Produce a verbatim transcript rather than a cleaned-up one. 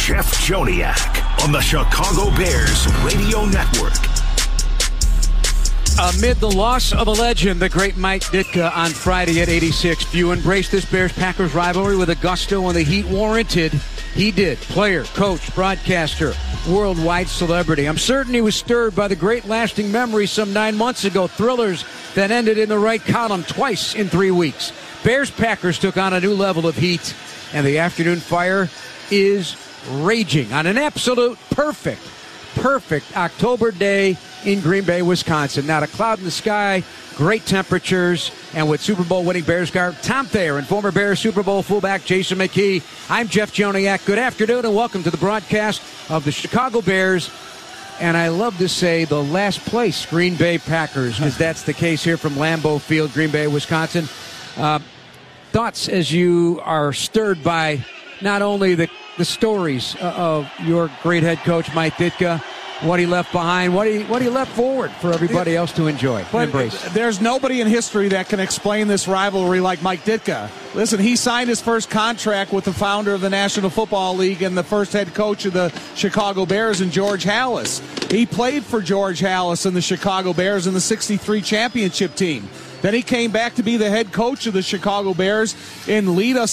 Jeff Joniak on the Chicago Bears Radio Network. Amid the loss of a legend, the great Mike Ditka on Friday at eighty-six, do you embrace this Bears-Packers rivalry with a gusto and the heat warranted? He did. Player, coach, broadcaster, worldwide celebrity. I'm certain he was stirred by the great lasting memories some nine months ago. Thrillers that ended in the right column twice in three weeks. Bears-Packers took on a new level of heat, and the afternoon fire is raging on an absolute perfect, perfect October day in Green Bay, Wisconsin. Not a cloud in the sky, great temperatures, and with Super Bowl winning Bears guard Tom Thayer and former Bears Super Bowl fullback Jason McKee, I'm Jeff Joniak. Good afternoon and welcome to the broadcast of the Chicago Bears. And I love to say the last place Green Bay Packers, because that's the case here from Lambeau Field, Green Bay, Wisconsin. Uh, thoughts as you are stirred by not only the, the stories of your great head coach Mike Ditka, what he left behind, what he what he left forward for everybody else to enjoy and embrace. There's nobody in history that can explain this rivalry like Mike Ditka. Listen, he signed his first contract with the founder of the National Football League and the first head coach of the Chicago Bears, in George Halas. He played for George Halas and the Chicago Bears in the sixty-three championship team. Then he came back to be the head coach of the Chicago Bears and lead us